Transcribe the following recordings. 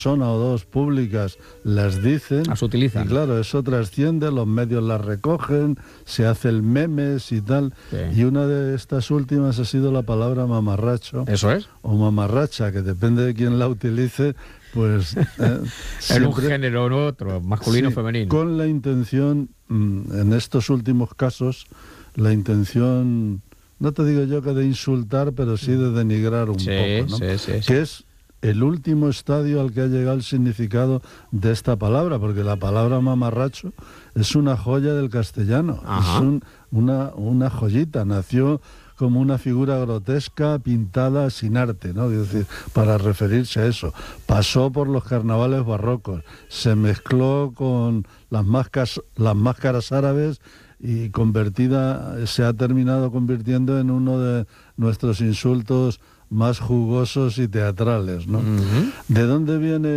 persona o dos públicas las dicen, las utilizan. Y claro, eso trasciende, los medios las recogen, se hace el memes y tal. Sí. Y una de estas últimas ha sido la palabra mamarracho. Eso es. O mamarracha, que depende de quién la utilice, pues... en un género o en otro, masculino o femenino. Con la intención, en estos últimos casos, la intención, no te digo yo que de insultar, pero sí de denigrar un poco, ¿no? Sí. Que es el último estadio al que ha llegado el significado de esta palabra, porque la palabra mamarracho es una joya del castellano. Ajá. Es una joyita, nació como una figura grotesca pintada sin arte, ¿no? Es decir, para referirse a eso. Pasó por los carnavales barrocos, se mezcló con las máscaras árabes y se ha terminado convirtiendo en uno de nuestros insultos más jugosos y teatrales, ¿no? Uh-huh. ¿De dónde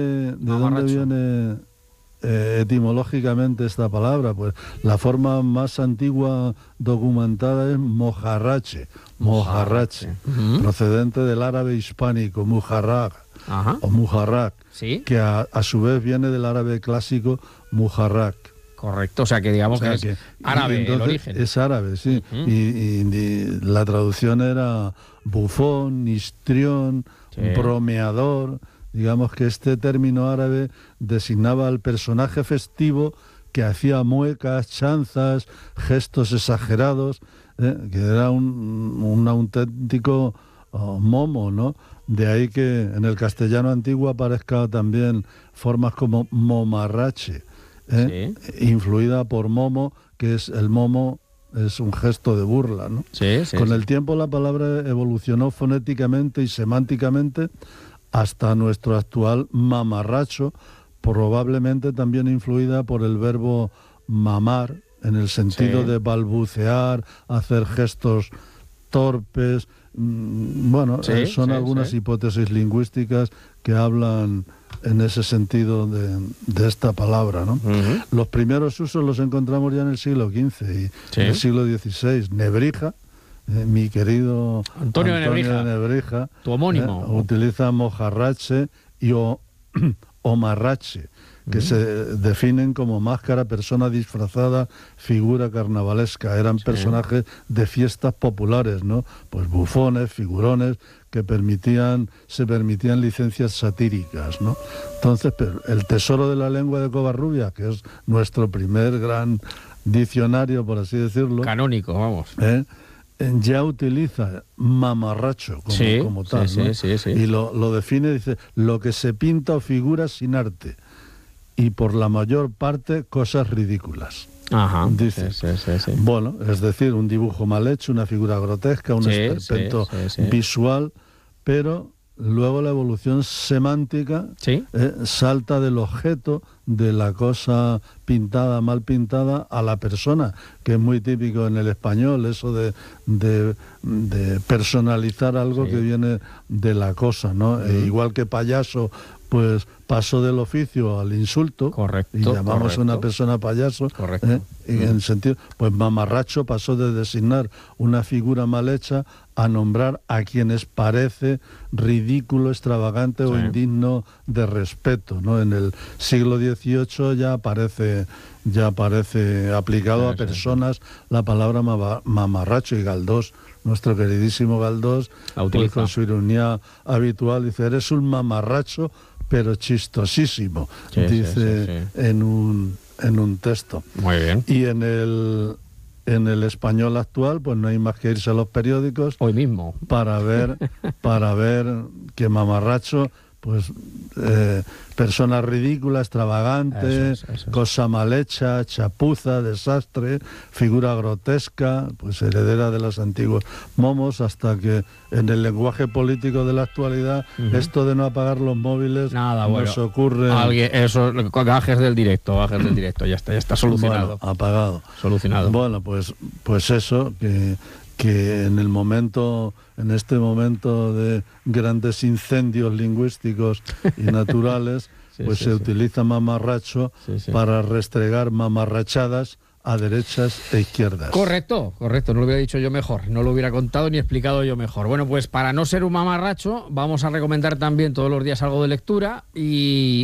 viene etimológicamente esta palabra? Pues la forma más antigua documentada es mojarrache, uh-huh. procedente del árabe hispánico, mujarraq, uh-huh. o mujarrak, ¿sí? Que a su vez viene del árabe clásico mujarrak. Correcto, o sea que digamos que es árabe el origen. Es árabe, sí. Uh-huh. Y la traducción era bufón, histrión, sí, bromeador. Digamos que este término árabe designaba al personaje festivo que hacía muecas, chanzas, gestos exagerados, que era un auténtico momo, ¿no? De ahí que en el castellano antiguo aparezcan también formas como momarrache, sí, influida por momo, que es el momo, es un gesto de burla, ¿no? Sí, Con el tiempo la palabra evolucionó fonéticamente y semánticamente hasta nuestro actual mamarracho, probablemente también influida por el verbo mamar, en el sentido de balbucear, hacer gestos torpes. Bueno, son algunas hipótesis lingüísticas que hablan en ese sentido de esta palabra, ¿no? Uh-huh. Los primeros usos los encontramos ya en el siglo XV y en el siglo XVI. Nebrija, mi querido Antonio de Nebrija, tu homónimo, utiliza mojarrache y omarrache, que se definen como máscara, persona disfrazada, figura carnavalesca. Eran personajes de fiestas populares, ¿no? Pues bufones, figurones, que se permitían licencias satíricas, ¿no? Entonces, el tesoro de la lengua de Covarrubias, que es nuestro primer gran diccionario, por así decirlo, canónico, vamos, ya utiliza mamarracho como tal, ¿no? Sí. Y lo define, dice, lo que se pinta o figura sin arte, y por la mayor parte cosas ridículas. Ajá. Dice, sí. Bueno, es decir, un dibujo mal hecho, una figura grotesca, un esperpento visual, pero luego la evolución semántica salta del objeto, de la cosa pintada, mal pintada, a la persona, que es muy típico en el español, eso de personalizar algo que viene de la cosa, ¿no? Igual que payaso, pues pasó del oficio al insulto. Correcto. Y llamamos a una persona payaso. Correcto. Y en sentido, pues mamarracho pasó de designar una figura mal hecha a nombrar a quienes parece ridículo, extravagante o indigno de respeto, ¿no? En el siglo XVIII ya aparece aplicado a personas la palabra mamarracho, y Galdós, nuestro queridísimo Galdós, pues con su ironía habitual, dice, eres un mamarracho pero chistosísimo, dice en un texto. Muy bien. Y en el español actual, pues no hay más que irse a los periódicos hoy mismo para ver que mamarracho, pues persona ridícula, extravagante, eso. Cosa mal hecha, chapuza, desastre, figura grotesca, pues heredera de los antiguos momos, hasta que en el lenguaje político de la actualidad, esto de no apagar los móviles, nos ocurre... Eso, gajes del directo, ya está solucionado. Bueno, apagado. Solucionado. Bueno, pues eso, que en este momento de grandes incendios lingüísticos y naturales, se utiliza mamarracho para restregar mamarrachadas a derechas e izquierdas. Correcto, no lo hubiera dicho yo mejor, no lo hubiera contado ni explicado yo mejor. Bueno, pues para no ser un mamarracho, vamos a recomendar también todos los días algo de lectura y